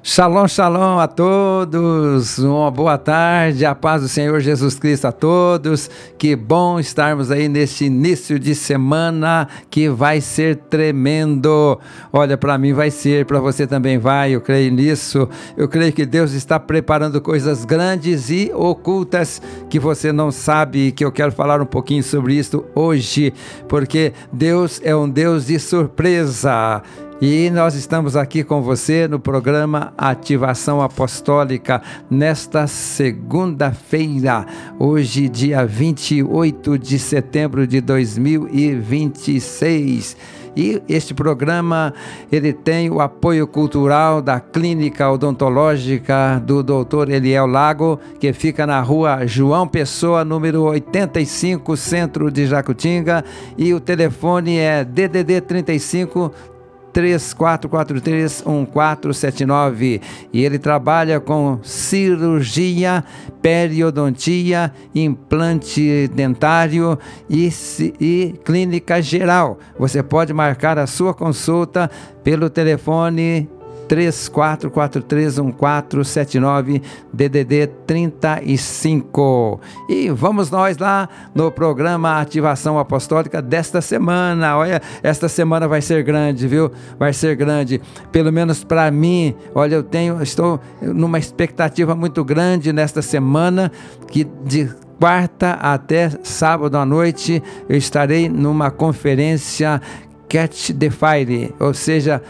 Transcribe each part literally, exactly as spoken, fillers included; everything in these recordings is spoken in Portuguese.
Shalom, shalom a todos, uma boa tarde, a paz do Senhor Jesus Cristo a todos. Que bom estarmos aí neste início de semana que vai ser tremendo. Olha, para mim vai ser, para você também vai, eu creio nisso. Eu creio que Deus está preparando coisas grandes e ocultas que você não sabe, e que eu quero falar um pouquinho sobre isso hoje, porque Deus é um Deus de surpresa. E nós estamos aqui com você no programa Ativação Apostólica nesta segunda-feira, hoje dia vinte e oito de setembro de dois mil e vinte e seis. E este programa, ele tem o apoio cultural da Clínica Odontológica do doutor Eliel Lago, que fica na rua João Pessoa, número oitenta e cinco, centro de Jacutinga, e o telefone é D D D trinta e cinco, três quatro quatro três, um quatro sete nove, e ele trabalha com cirurgia, periodontia, implante dentário e, e clínica geral. Você pode marcar a sua consulta pelo telefone três quatro quatro três, um quatro sete nove, D D D trinta e cinco. E vamos nós lá no programa Ativação Apostólica desta semana. Olha, esta semana vai ser grande, viu? Vai ser grande, pelo menos para mim. Olha, eu tenho, estou numa expectativa muito grande nesta semana, que de quarta até sábado à noite eu estarei numa conferência Catch the Fire, ou seja,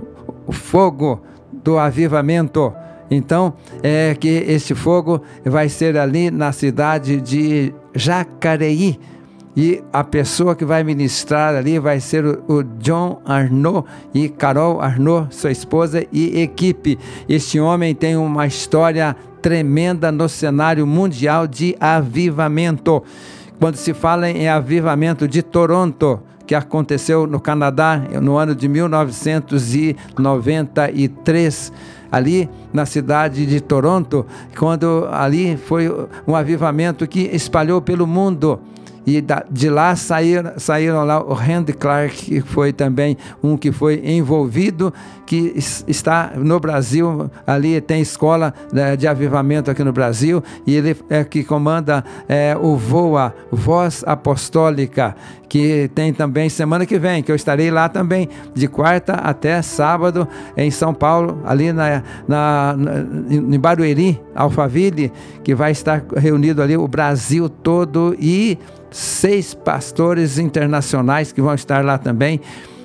o fogo do avivamento. Então, é que este fogo vai ser ali na cidade de Jacareí, e a pessoa que vai ministrar ali vai ser o, o John Arnaud e Carol Arnaud, sua esposa e equipe. Este homem tem uma história tremenda no cenário mundial de avivamento. Quando se fala em avivamento de Toronto, que aconteceu no Canadá no ano de mil novecentos e noventa e três, ali na cidade de Toronto, quando ali foi um avivamento que espalhou pelo mundo. E de lá saíram, saíram lá o Randy Clark, que foi também um que foi envolvido, que está no Brasil, ali tem escola de avivamento aqui no Brasil, e ele é que comanda é, o VOA, Voz Apostólica, que tem também semana que vem, que eu estarei lá também, de quarta até sábado, em São Paulo, ali na, na, na, em Barueri, Alphaville, que vai estar reunido ali o Brasil todo, e seis pastores internacionais que vão estar lá também,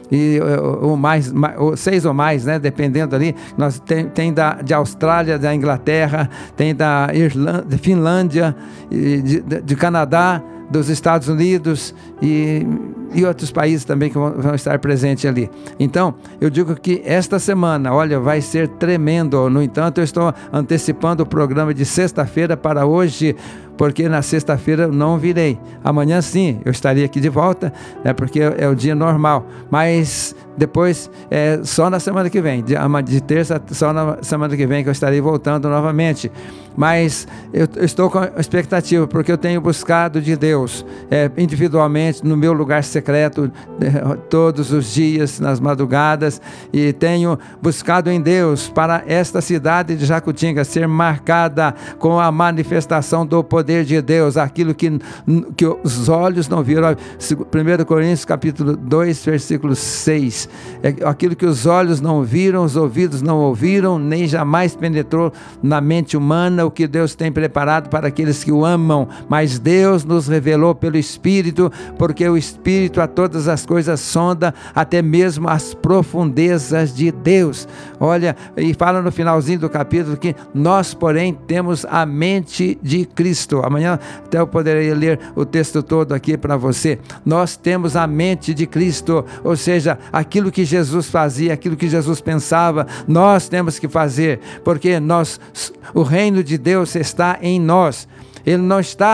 e ou mais, ou seis ou mais, né, dependendo ali. Nós tem, tem da, de Austrália, da Inglaterra, tem da Irlanda, de Finlândia, de, de, de Canadá, dos Estados Unidos e, e outros países também que vão, vão estar presentes ali. Então, eu digo que esta semana, olha, vai ser tremendo. No entanto, eu estou antecipando o programa de sexta-feira para hoje, porque na sexta-feira eu não virei. Amanhã sim, eu estarei aqui de volta, né, porque é o dia normal. Mas depois, é só na semana que vem, de, de terça, só na semana que vem que eu estarei voltando novamente. Mas eu, eu estou com expectativa, porque eu tenho buscado de Deus, é, individualmente, no meu lugar secreto, é, todos os dias, nas madrugadas, e tenho buscado em Deus para esta cidade de Jacutinga ser marcada com a manifestação do poder de Deus, aquilo que, que os olhos não viram. primeira Coríntios capítulo dois, versículo seis, é aquilo que os olhos não viram, os ouvidos não ouviram, nem jamais penetrou na mente humana, o que Deus tem preparado para aqueles que o amam. Mas Deus nos revelou pelo Espírito, porque o Espírito a todas as coisas sonda, até mesmo as profundezas de Deus. Olha, e fala no finalzinho do capítulo que nós, porém, temos a mente de Cristo. Amanhã até eu poderei ler o texto todo aqui para você. Nós temos a mente de Cristo, ou seja, aquilo que Jesus fazia, aquilo que Jesus pensava, nós temos que fazer, porque nós, o reino de Deus está em nós. Ele não está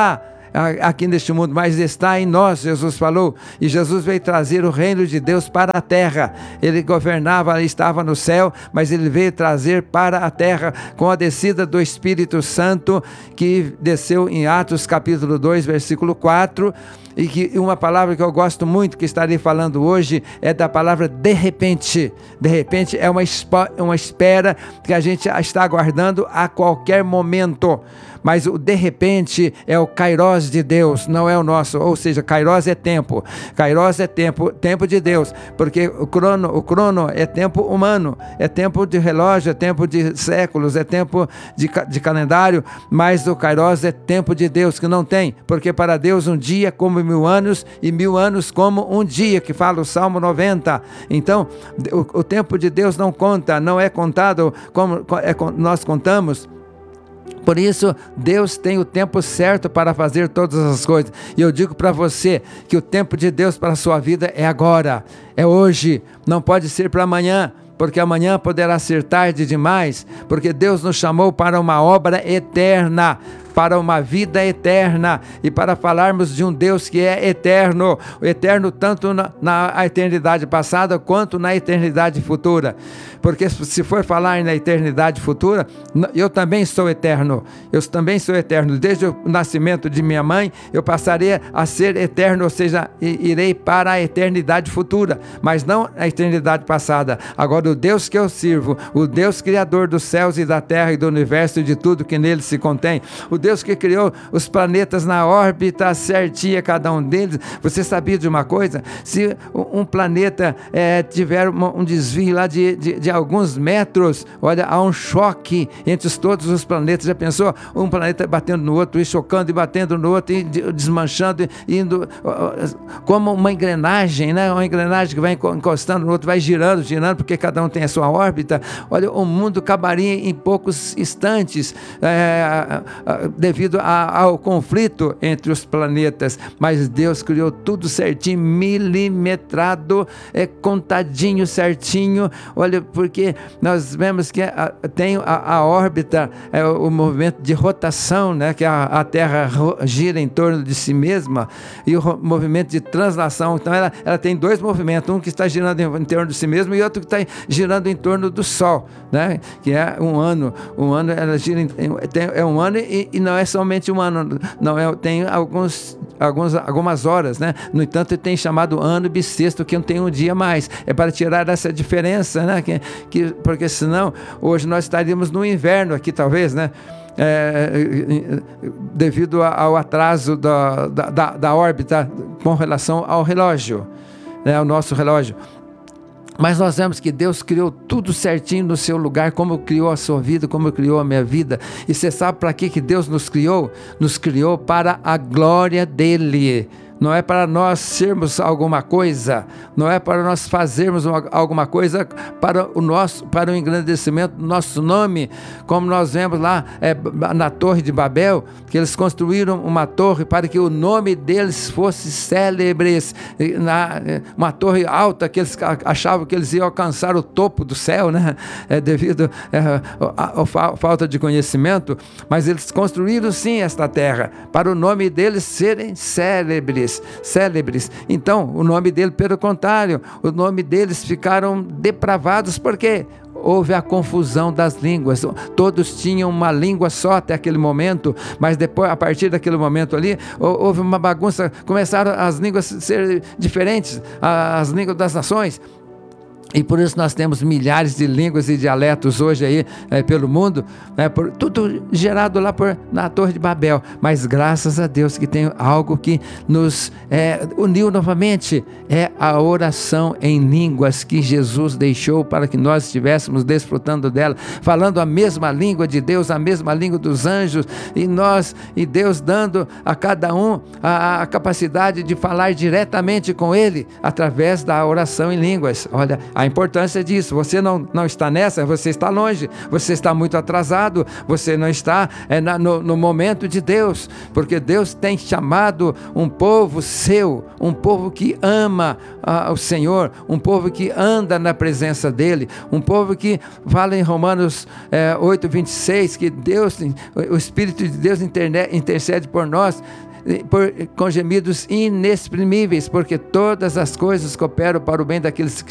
aqui neste mundo, mas está em nós, Jesus falou. E Jesus veio trazer o reino de Deus para a terra. Ele governava, estava no céu, mas ele veio trazer para a terra com a descida do Espírito Santo, que desceu em Atos capítulo dois, versículo quatro. E que uma palavra que eu gosto muito, que estarei falando hoje, é da palavra de repente. De repente é uma, uma espera que a gente está aguardando a qualquer momento. Mas o de repente é o Kairos de Deus, não é o nosso. Ou seja, Kairos é tempo. Kairos é tempo, tempo de Deus. Porque o crono, o crono é tempo humano, é tempo de relógio, é tempo de séculos, é tempo de, de calendário. Mas o Kairos é tempo de Deus, que não tem. Porque para Deus um dia como mil anos, e mil anos como um dia, que fala o Salmo noventa. Então, o, o tempo de Deus não conta, não é contado como é, nós contamos. Por isso, Deus tem o tempo certo para fazer todas as coisas. E eu digo para você que o tempo de Deus para a sua vida é agora, é hoje, não pode ser para amanhã, porque amanhã poderá ser tarde demais, porque Deus nos chamou para uma obra eterna, para uma vida eterna, e para falarmos de um Deus que é eterno, eterno tanto na, na eternidade passada quanto na eternidade futura. Porque se for falar na eternidade futura, eu também sou eterno, eu também sou eterno. Desde o nascimento de minha mãe, eu passarei a ser eterno, ou seja, irei para a eternidade futura, mas não a eternidade passada. Agora, o Deus que eu sirvo, o Deus criador dos céus e da terra e do universo e de tudo que nele se contém, o Deus que criou os planetas na órbita certinha, cada um deles. Você sabia de uma coisa? Se um planeta é, tiver um desvio lá de, de, de alguns metros, olha, há um choque entre todos os planetas. Já pensou? Um planeta batendo no outro, e chocando e batendo no outro, e desmanchando, e indo como uma engrenagem, né? Uma engrenagem que vai encostando no outro, vai girando, girando, porque cada um tem a sua órbita. Olha, o mundo acabaria em poucos instantes, é, devido a, ao conflito entre os planetas. Mas Deus criou tudo certinho, milimetrado, é, contadinho certinho. Olha, porque nós vemos que a, tem a, a órbita, é, o movimento de rotação, né, que a, a Terra ro, gira em torno de si mesma, e o ro, movimento de translação. Então ela, ela tem dois movimentos, um que está girando em, em torno de si mesmo e outro que está girando em torno do Sol, né, que é um ano. Um ano ela gira em, tem, é um ano e, e não é somente um ano, não é, tem alguns, alguns, algumas horas, né? No entanto, tem chamado ano bissexto, que não tem um dia mais. É para tirar essa diferença, né? Que, que, porque senão, hoje nós estaríamos no inverno aqui, talvez, né? É, devido ao atraso da, da, da órbita com relação ao relógio, né? Ao nosso relógio. Mas nós vemos que Deus criou tudo certinho no seu lugar, como criou a sua vida, como criou a minha vida. E você sabe para que que Deus nos criou? Nos criou para a glória dele. Não é para nós sermos alguma coisa, não é para nós fazermos uma, alguma coisa para o nosso, para o engrandecimento do nosso nome, como nós vemos lá é, na Torre de Babel, que eles construíram uma torre para que o nome deles fosse célebre, na, uma torre alta que eles achavam que eles iam alcançar o topo do céu, né? É, devido é, à falta de conhecimento, mas eles construíram sim esta terra para o nome deles serem célebres. célebres. Então, o nome dele, pelo contrário, o nome deles ficaram depravados, porque houve a confusão das línguas. Todos tinham uma língua só até aquele momento, mas depois, a partir daquele momento ali, houve uma bagunça, começaram as línguas a ser diferentes, as línguas das nações. E por isso nós temos milhares de línguas e dialetos hoje aí é, pelo mundo, né, por, tudo gerado lá por, na Torre de Babel. Mas graças a Deus que tem algo que nos é, uniu novamente, é a oração em línguas que Jesus deixou para que nós estivéssemos desfrutando dela, falando a mesma língua de Deus, a mesma língua dos anjos, e nós, e Deus dando a cada um a, a capacidade de falar diretamente com Ele, através da oração em línguas. Olha a importância disso. Você não, não está nessa, você está longe, você está muito atrasado, você não está é, na, no, no momento de Deus, porque Deus tem chamado um povo seu, um povo que ama ah, o Senhor, um povo que anda na presença dEle, um povo que fala em Romanos é, oito, vinte e seis, que Deus, o Espírito de Deus intercede por nós, por, com gemidos inexprimíveis, porque todas as coisas cooperam para o bem daqueles que